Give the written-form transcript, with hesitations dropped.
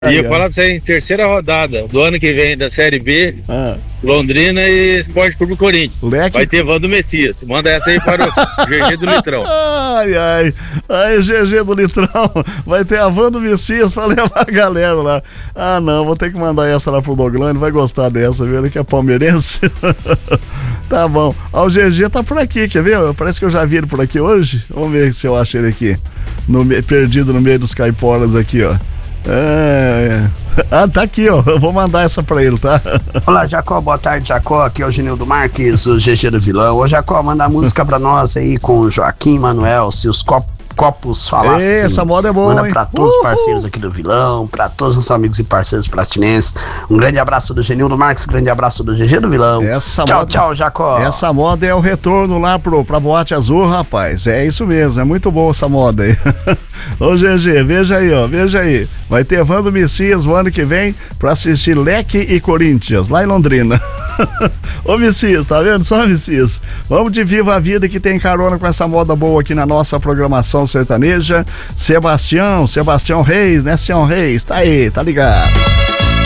Ia falar pra você em terceira rodada do ano que vem da Série B, Londrina e Esporte Clube Corinthians. Leque. Vai ter Vando Messias. Manda essa aí para o GG do Litrão. Ai, GG do Litrão. Vai ter a Vando Messias pra levar a galera lá. Ah, não, vou ter que mandar essa lá pro Doglão, ele vai gostar dessa, viu? Ele que é palmeirense. Tá bom. Ó, o GG tá por aqui, quer ver? Parece que eu já vi ele por aqui hoje. Vamos ver se eu acho ele aqui. Perdido no meio dos caiporas aqui, ó. Tá aqui, ó. Eu vou mandar essa pra ele, tá? Olá, Jacó, boa tarde, Jacó. Aqui é o Genildo Marques, o GG do Vilão. Ô, Jacó, manda a música pra nós aí com o Joaquim Manuel, se os copos falassem. Essa moda é boa, manda hein? pra todos os parceiros aqui do Vilão, pra todos os amigos e parceiros platinenses. Um grande abraço do Genildo Marques, grande abraço do GG do Vilão. Tchau, Jacó. Essa moda é o retorno lá pra Boate Azul, rapaz. É isso mesmo, é muito boa essa moda aí. Ô, GG, veja aí, ó, veja aí. Vai ter Vando Messias o ano que vem pra assistir Leque e Corinthians, lá em Londrina. Ô, Messias, tá vendo só, Messias? Vamos de Viva a Vida que tem carona com essa moda boa aqui na nossa programação sertaneja. Sebastião Reis, né, Sebastião Reis? Tá aí, tá ligado?